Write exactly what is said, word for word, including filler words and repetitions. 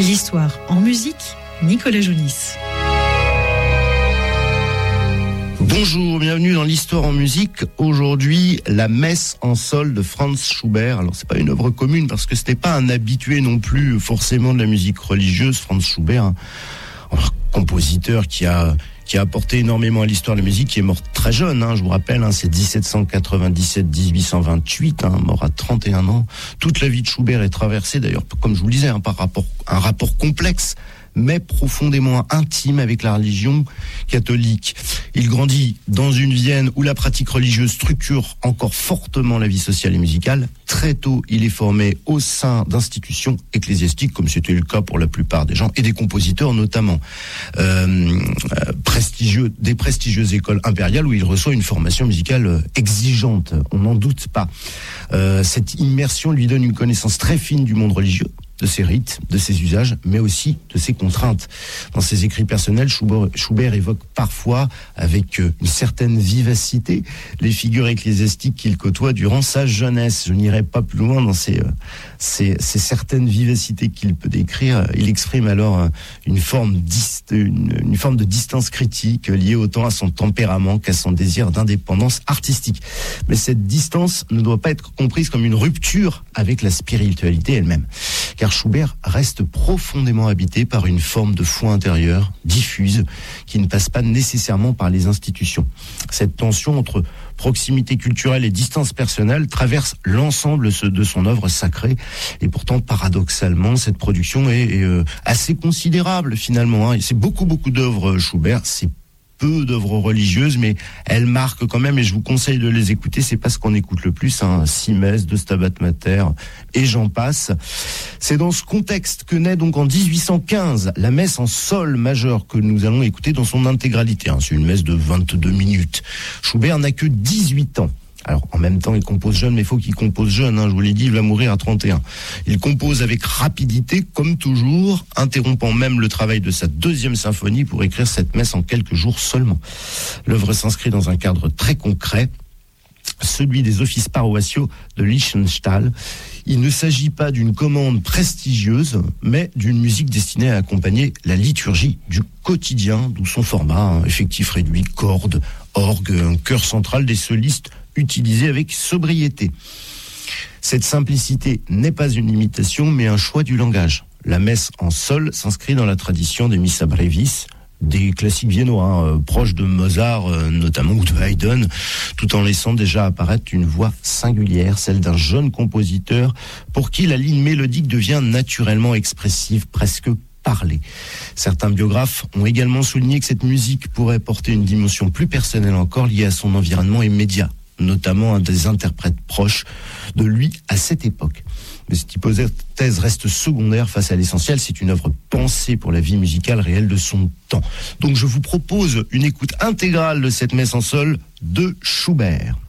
L'histoire en musique, Nicolas Jounis. Bonjour, bienvenue dans l'histoire en musique. Aujourd'hui, la messe en sol de Franz Schubert. Alors, c'est pas une œuvre commune parce que c'était pas un habitué non plus forcément de la musique religieuse. Franz Schubert, un, un compositeur qui a qui a apporté énormément à l'histoire de la musique, qui est mort très jeune, hein, je vous rappelle, hein, c'est dix-sept cent quatre-vingt-dix-sept à dix-huit cent vingt-huit, hein, mort à trente et un ans. Toute la vie de Schubert est traversée, d'ailleurs, comme je vous le disais, hein, par rapport, un rapport complexe, mais profondément intime avec la religion catholique. Il grandit dans une Vienne où la pratique religieuse structure encore fortement la vie sociale et musicale. Très tôt, il est formé au sein d'institutions ecclésiastiques, comme c'était le cas pour la plupart des gens, et des compositeurs notamment. Euh, prestigieux, des prestigieuses écoles impériales où il reçoit une formation musicale exigeante, on n'en doute pas. Euh, cette immersion lui donne une connaissance très fine du monde religieux, de ses rites, de ses usages, mais aussi de ses contraintes. Dans ses écrits personnels, Schubert, Schubert évoque parfois, avec une certaine vivacité, les figures ecclésiastiques qu'il côtoie durant sa jeunesse. Je n'irai pas plus loin dans ces, ces, ces certaines vivacités qu'il peut décrire. Il exprime alors une forme, dist, une, une forme de distance critique liée autant à son tempérament qu'à son désir d'indépendance artistique. Mais cette distance ne doit pas être comprise comme une rupture avec la spiritualité elle-même. Car Schubert reste profondément habité par une forme de foi intérieure, diffuse, qui ne passe pas nécessairement par les institutions. Cette tension entre proximité culturelle et distance personnelle traverse l'ensemble de son œuvre sacrée. Et pourtant, paradoxalement, cette production est, est euh, assez considérable finalement. Hein. C'est beaucoup, beaucoup d'œuvres Schubert. C'est peu d'œuvres religieuses, mais elles marquent quand même, et je vous conseille de les écouter, c'est pas ce qu'on écoute le plus, hein, Simès, de Stabat Mater, et j'en passe. C'est dans ce contexte que naît donc en dix-huit cent quinze la messe en sol majeur que nous allons écouter dans son intégralité, hein. C'est une messe de vingt-deux minutes. Schubert n'a que dix-huit ans. Alors, en même temps, il compose jeune, mais il faut qu'il compose jeune, hein, je vous l'ai dit, il va mourir à trente et un. Il compose avec rapidité, comme toujours, interrompant même le travail de sa deuxième symphonie pour écrire cette messe en quelques jours seulement. L'œuvre s'inscrit dans un cadre très concret, celui des offices paroissiaux de Liechtenstein. Il ne s'agit pas d'une commande prestigieuse, mais d'une musique destinée à accompagner la liturgie du quotidien, d'où son format, hein, effectif réduit, cordes, orgue, un chœur central, des solistes utilisés avec sobriété. Cette simplicité n'est pas une imitation, mais un choix du langage. La messe en sol s'inscrit dans la tradition des Missa Brevis, des classiques viennois, hein, euh, proches de Mozart euh, notamment, ou de Haydn, tout en laissant déjà apparaître une voix singulière, celle d'un jeune compositeur pour qui la ligne mélodique devient naturellement expressive, presque parlée. Certains biographes ont également souligné que cette musique pourrait porter une dimension plus personnelle encore liée à son environnement immédiat, notamment à des interprètes proches de lui à cette époque. Mais cette hypothèse reste secondaire face à l'essentiel. C'est une œuvre pensée pour la vie musicale réelle de son temps. Donc je vous propose une écoute intégrale de cette messe en sol de Schubert.